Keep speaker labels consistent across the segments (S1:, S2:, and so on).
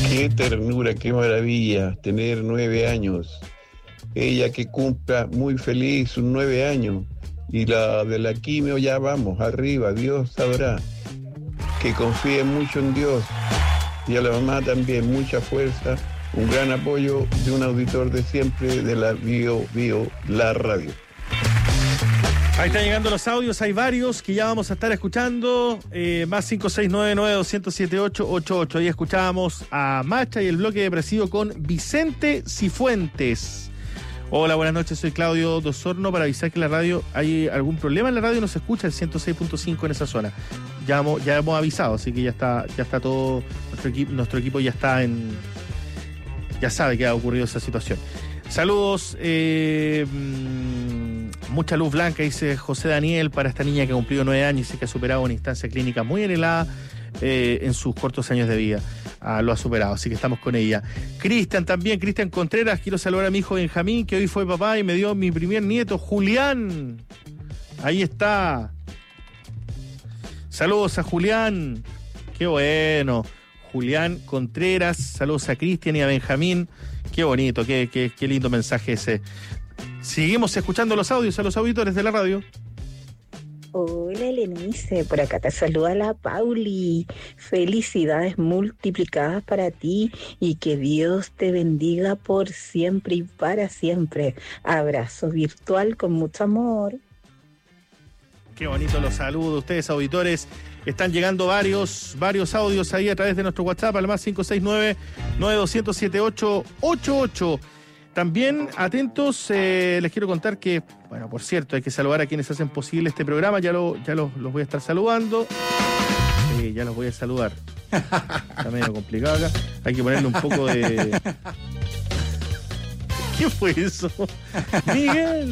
S1: Qué ternura, qué maravilla tener 9 años. Ella que cumpla muy feliz sus 9 años. Y la de la quimio ya vamos, arriba, Dios sabrá. Que confíe mucho en Dios. Y a la mamá también, mucha fuerza. Un gran apoyo de un auditor de siempre de la Bio, la radio.
S2: Ahí están llegando los audios, hay varios que ya vamos a estar escuchando, más 56992078888. Ahí escuchábamos a Macha y el bloque depresivo con Vicente Cifuentes. Hola, buenas noches, soy Claudio Dosorno para avisar que la radio, hay algún problema en la radio, no se escucha el 106.5 en esa zona. Ya hemos avisado, así que ya está todo, nuestro equipo ya está ya sabe que ha ocurrido esa situación. Saludos, mucha luz blanca, dice José Daniel, para esta niña que ha cumplido 9 años y que ha superado una instancia clínica muy anhelada en sus cortos años de vida. Lo ha superado, así que estamos con ella. Cristian también, Cristian Contreras, quiero saludar a mi hijo Benjamín, que hoy fue papá y me dio mi primer nieto, Julián. Ahí está. Saludos a Julián. Qué bueno. Julián Contreras, saludos a Cristian y a Benjamín. Qué bonito, qué lindo mensaje ese. Seguimos escuchando los audios a los auditores de la radio.
S3: Hola, Elenice, por acá te saluda la Pauli. Felicidades multiplicadas para ti y que Dios te bendiga por siempre y para siempre. Abrazo virtual con mucho amor.
S2: Qué bonito los saludos, ustedes auditores. Están llegando varios audios ahí a través de nuestro WhatsApp, al más 569-9207-8888. También, atentos, les quiero contar que, bueno, por cierto, hay que saludar a quienes hacen posible este programa. Ya los voy a estar saludando. Ya los voy a saludar. Está medio complicado acá. Hay que ponerle un poco de... ¿Qué fue eso? Miguel.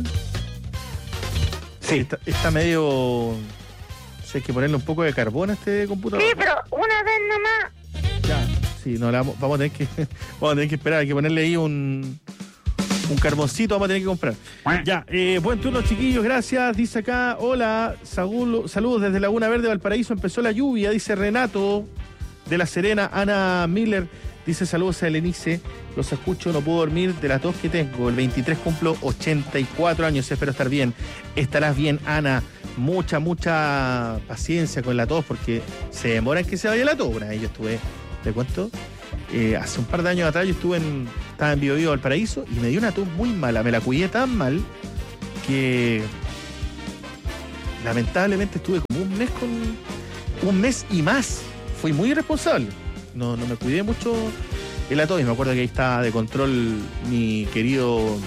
S2: Sí, está medio... Hay que ponerle un poco de carbón a este computador.
S4: Sí, pero una vez nomás.
S2: Ya, sí, no, vamos a tener que esperar, hay que ponerle ahí un carboncito, vamos a tener que comprar. Ya, buen turno, chiquillos, gracias. Dice acá, hola, saludos desde Laguna Verde, Valparaíso, empezó la lluvia, dice Renato de La Serena. Ana Miller dice saludos a Elenice, los escucho, no puedo dormir de la tos que tengo. El 23 cumplo 84 años, espero estar bien. Estarás bien, Ana. Mucha paciencia con la tos, porque se demora en que se vaya la tos. Una vez yo estuve, ¿te cuento? Hace un par de años atrás yo estaba en Biobío, Valparaíso, y me dio una tos muy mala. Me la cuidé tan mal que lamentablemente estuve como un mes y más. Fui muy irresponsable. No me cuidé mucho en la tos, y me acuerdo que ahí estaba de control mi querido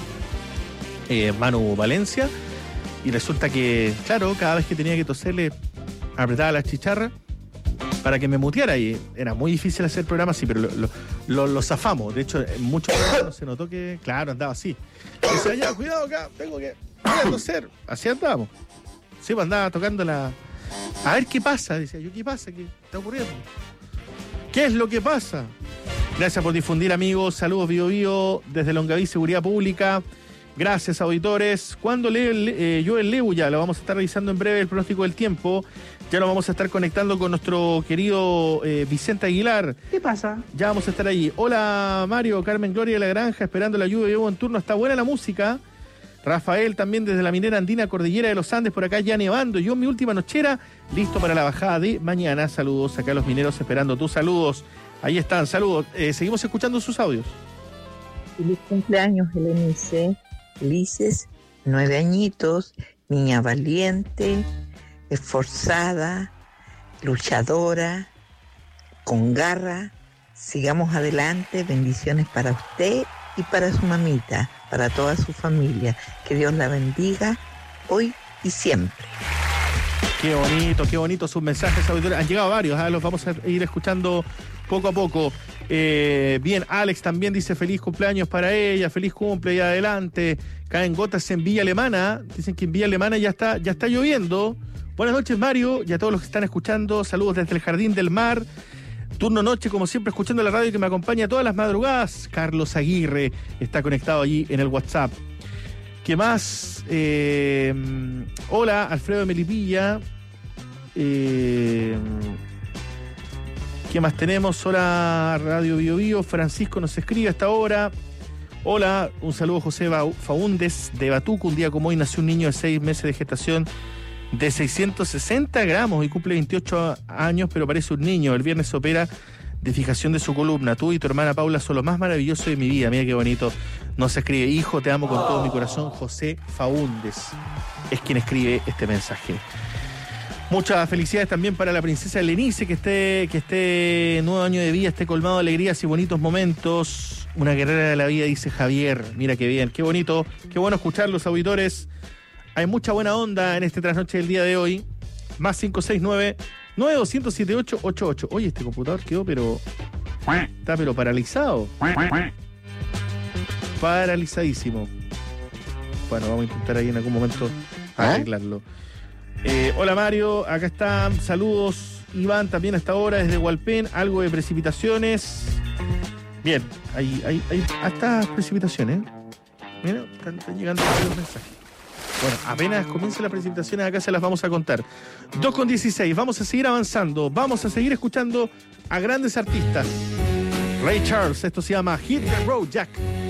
S2: Manu Valencia. Y resulta que, claro, cada vez que tenía que toser le apretaba la chicharra para que me muteara. Y era muy difícil hacer programas así, pero lo zafamos. De hecho, en muchos programas se notó que, claro, andaba así. Y decía, ya, cuidado acá, tengo que toser. Así andábamos. Sí, pues andaba tocando a ver qué pasa. Decía yo, ¿qué pasa? ¿Qué está ocurriendo? ¿Qué es lo que pasa? Gracias por difundir, amigos. Saludos, Bio desde Longaví, Seguridad Pública. Gracias, auditores. ¿Cuándo lee Joel Leu? Ya lo vamos a estar revisando en breve, el pronóstico del tiempo. Ya lo vamos a estar conectando con nuestro querido Vicente Aguilar.
S5: ¿Qué pasa?
S2: Ya vamos a estar ahí. Hola, Mario, Carmen Gloria de la Granja, esperando la lluvia. Llevo en turno. Está buena la música. Rafael también desde la minera andina, Cordillera de los Andes, por acá ya nevando. Yo en mi última nochera, listo para la bajada de mañana. Saludos acá a los mineros esperando tus saludos. Ahí están, saludos. Seguimos escuchando sus audios.
S3: Feliz cumpleaños, Elenice. Felices, 9 añitos, niña valiente, esforzada, luchadora, con garra. Sigamos adelante, bendiciones para usted y para su mamita, para toda su familia. Que Dios la bendiga hoy y siempre.
S2: Qué bonito sus mensajes, auditores. Han llegado varios, los vamos a ir escuchando poco a poco. Bien, Alex también dice feliz cumpleaños para ella, feliz cumple y adelante. Caen gotas en Villa Alemana. Dicen que en Villa Alemana ya está lloviendo. Buenas noches, Mario, y a todos los que están escuchando. Saludos desde el Jardín del Mar. Turno noche, como siempre, escuchando la radio que me acompaña todas las madrugadas. Carlos Aguirre está conectado allí en el WhatsApp. ¿Qué más? Hola, Alfredo de Melipilla. ¿Qué más tenemos? Hola, Radio Bio Bio. Francisco nos escribe a esta hora. Hola, un saludo José Faúndez de Batuco. Un día como hoy nació un niño de 6 meses de gestación de 660 gramos y cumple 28 años, pero parece un niño. El viernes se opera de fijación de su columna. Tú y tu hermana Paula son lo más maravilloso de mi vida. Mira qué bonito. Nos escribe: hijo, te amo con todo mi corazón. José Faúndez es quien escribe este mensaje. Muchas felicidades también para la princesa Lenice, que esté nuevo año de vida, esté colmado de alegrías y bonitos momentos. Una guerrera de la vida, dice Javier. Mira qué bien, qué bonito, qué bueno escuchar los auditores. Hay mucha buena onda en este trasnoche del día de hoy. Más 569-9200-7888. Oye, este computador quedó está paralizado. Paralizadísimo. Bueno, vamos a intentar ahí en algún momento arreglarlo. Hola Mario, acá están, saludos. Iván también hasta ahora desde Hualpén, algo de precipitaciones. Bien, hay hasta precipitaciones. Mira, están llegando los mensajes. Bueno, apenas comiencen las precipitaciones acá se las vamos a contar. 2:16, vamos a seguir avanzando, vamos a seguir escuchando a grandes artistas. Ray Charles, esto se llama Hit the Road Jack.